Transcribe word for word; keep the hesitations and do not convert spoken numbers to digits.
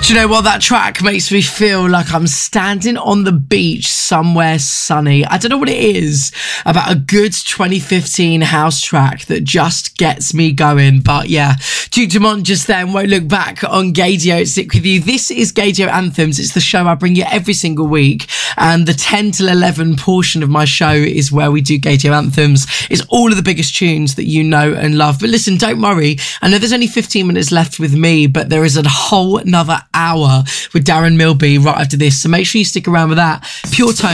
Do you know what? That track makes me feel like I'm standing on the beach somewhere sunny. I don't know what it is about a good twenty fifteen house track that just gets me going. But yeah, Duke Dumont just then won't look back on Gaydio. Stick with you. This is Gaydio Anthems. It's the show I bring you every single week. And the ten till eleven portion of my show is where we do Gaydio Anthems. It's all of the biggest tunes that you know and love. But listen, don't worry. I know there's only fifteen minutes left with me, but there is a whole nother hour with Darren Milby right after this. So make sure you stick around with that. Pure Tone.